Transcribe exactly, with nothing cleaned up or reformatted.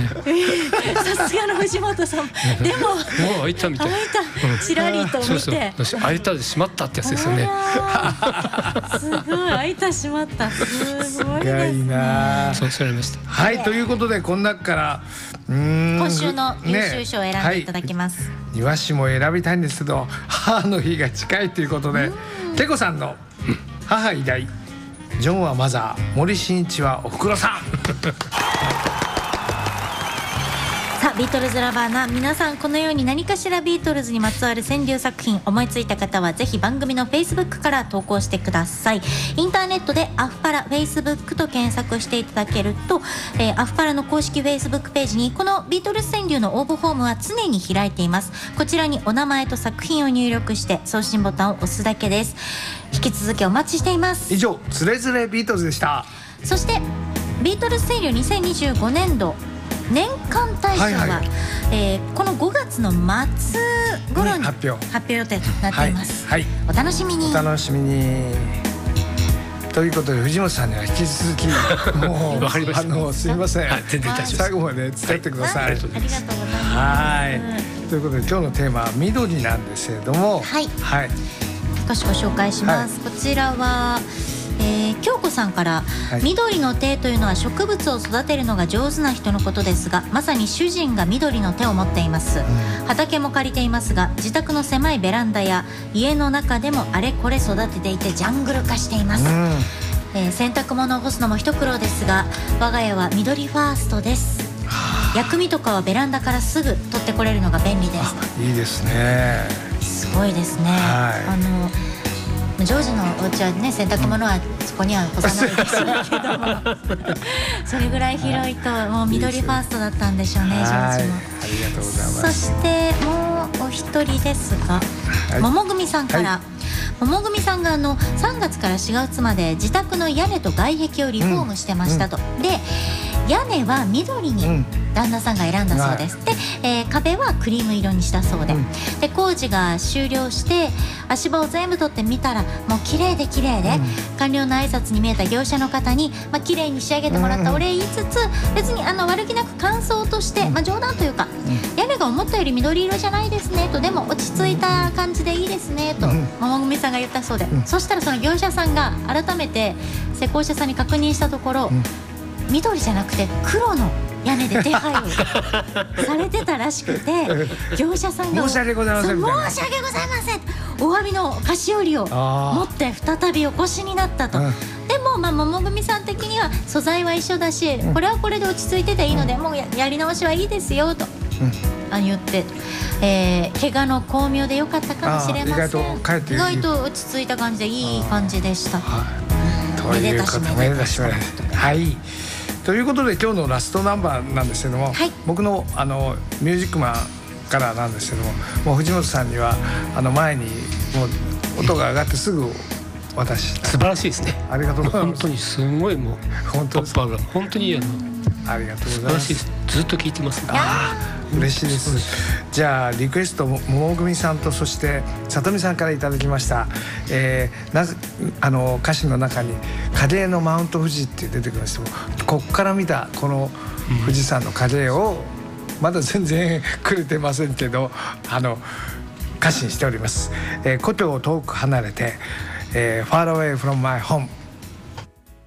さすがの藤本さんでももう開いたみたいな、 開いたちらりと見て、 そうそう開いたでしまったってやつですよね。 すごい開いたしまったすごいですね。 いいな。 そうされました。 はいということでこの中からうーん今週の優秀賞を選んでいただきます、 ねはい、庭師も選びたいんですけど母の日が近いということでてこさんの母偉大ジョンはマザー森進一はおふくろさんさあビートルズラバーな皆さん、このように何かしらビートルズにまつわる川柳作品思いついた方はぜひ番組の Facebook から投稿してください。インターネットでアフパラ Facebook と検索していただけると、えー、アフパラの公式 Facebook ページにこのビートルズ川柳の応募フォームは常に開いています。こちらにお名前と作品を入力して送信ボタンを押すだけです。引き続きお待ちしています。 以上つれづれビートルズでした。 そしてビートルズ川柳にせんにじゅうごねんど年間大賞は、はいはい、えー、このごがつの末頃に発表、発表予定となっています、はいはい、お楽しみにお楽しみにということで藤本さんには引き続きもうあのすいません、はい、全然大丈夫です。最後まで伝えてください、はい、ありがとうございます。はいということで今日のテーマは緑なんですけれども、はい、はい、 少しご紹介します、はい、こちらはえー、京子さんから、はい、緑の手というのは植物を育てるのが上手な人のことですが、まさに主人が緑の手を持っています、うん、畑も借りていますが自宅の狭いベランダや家の中でもあれこれ育てていてジャングル化しています、うん、えー、洗濯物を干すのも一苦労ですが我が家は緑ファーストです。薬味とかはベランダからすぐ取ってこれるのが便利です。 いいですね。 すごいですね、はい、あのジョージのお家はね洗濯物はそこには干さないでしょうけどもそれぐらい広いともう緑ファーストだったんでしょうね、ジョージも。 ありがとうございます。 そしてもうお一人ですが、はい、桃組さんから、はい、桃組さんがあのさんがつからしがつまで自宅の屋根と外壁をリフォームしてましたと、うんうん、で屋根は緑に旦那さんが選んだそうです、うん、で、えー、壁はクリーム色にしたそうで、うん、で工事が終了して足場を全部取ってみたらもう綺麗で綺麗で、うん、完了の挨拶に見えた業者の方に、まあ、綺麗に仕上げてもらったお礼言いつつ、うん、別にあの悪気なく感想として、うん、まあ、冗談というか、うん、屋根が思ったより緑色じゃないですねと、でも落ち着いた感じでいいですねと、うん、桃組さんが言ったそうで、うん、そしたらその業者さんが改めて施工者さんに確認したところ、うん、緑じゃなくて黒の屋根で手配をされてたらしくて業者さんが申し訳ございませんみたいな、 申し訳ございませんお詫びの菓子折りを持って再びお越しになったと、うん、でも、まあ、桃組さん的には素材は一緒だし、うん、これはこれで落ち着いてていいので、うん、もう や, やり直しはいいですよと、うん、あ言って、えー、怪我の巧妙でよかったかもしれません。意外と帰って意外と落ち着いた感じでいい感じでした。 はい、ということでめでたしめでたしはいということで今日のラストナンバーなんですけども、はい、僕 の, あのミュージックマンからなんですけども、もう藤本さんにはあの前にもう音が上がってすぐ渡した。 素晴らしいですね。 ありがとうございます。 本当にすごいもう本当ですトップアルバム本当にあのありがとうございます。 ずっと聴いてます、ね、 あ嬉しいです。じゃあリクエスト桃組さんとそして里見さんからいただきました、えー、なぜあの歌詞の中にカレーのマウント富士って出てくるんですけど、こっから見たこの富士山のカレーをまだ全然くれてませんけどあの歌詞にしております、えー、故郷を遠く離れて、えー、Far away from my home